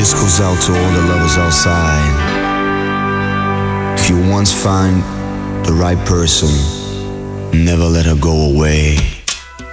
Goes out to all the lovers outside. If you once find the right person, never let her go away.